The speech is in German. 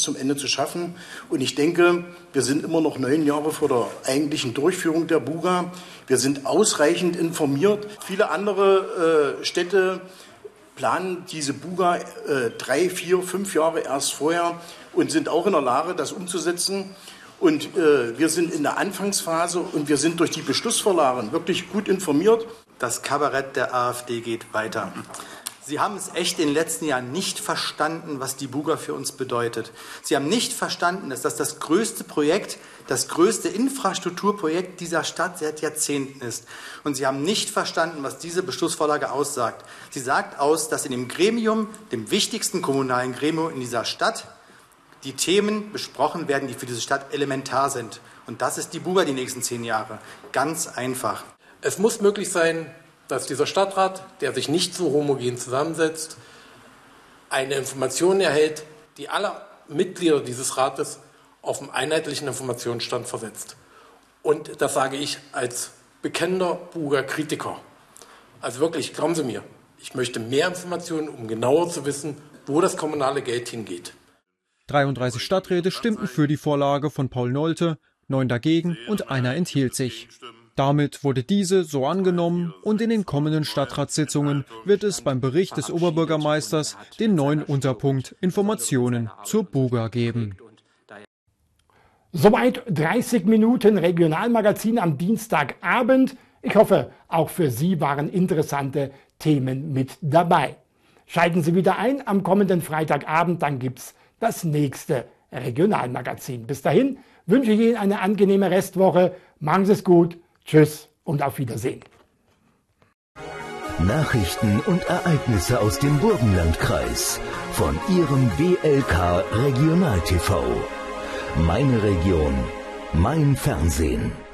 bis zum Ende zu schaffen. Und ich denke, wir sind immer noch 9 Jahre vor der eigentlichen Durchführung der Buga. Wir sind ausreichend informiert. Viele andere Städte planen diese Buga 3, 4, 5 Jahre erst vorher und sind auch in der Lage, das umzusetzen. Und wir sind in der Anfangsphase und wir sind durch die Beschlussvorlagen wirklich gut informiert. Das Kabarett der AfD geht weiter. Sie haben es echt in den letzten Jahren nicht verstanden, was die Buga für uns bedeutet. Sie haben nicht verstanden, dass das größte Projekt, das größte Infrastrukturprojekt dieser Stadt seit Jahrzehnten ist. Und Sie haben nicht verstanden, was diese Beschlussvorlage aussagt. Sie sagt aus, dass in dem Gremium, dem wichtigsten kommunalen Gremium in dieser Stadt, die Themen besprochen werden, die für diese Stadt elementar sind. Und das ist die Buga die nächsten 10 Jahre. Ganz einfach. Es muss möglich sein, dass dieser Stadtrat, der sich nicht so homogen zusammensetzt, eine Information erhält, die alle Mitglieder dieses Rates auf einen einheitlichen Informationsstand versetzt. Und das sage ich als bekennender Buga-Kritiker. Also wirklich, glauben Sie mir, ich möchte mehr Informationen, um genauer zu wissen, wo das kommunale Geld hingeht. 33 Stadträte stimmten für die Vorlage von Paul Nolte, 9 dagegen und einer enthielt sich. Damit wurde diese so angenommen und in den kommenden Stadtratssitzungen wird es beim Bericht des Oberbürgermeisters den neuen Unterpunkt Informationen zur Buga geben. Soweit 30 Minuten Regionalmagazin am Dienstagabend. Ich hoffe, auch für Sie waren interessante Themen mit dabei. Schalten Sie wieder ein am kommenden Freitagabend, dann gibt's das nächste Regionalmagazin. Bis dahin wünsche ich Ihnen eine angenehme Restwoche. Machen Sie es gut. Tschüss und auf Wiedersehen. Nachrichten und Ereignisse aus dem Burgenlandkreis von Ihrem WLK Regional TV. Meine Region, mein Fernsehen.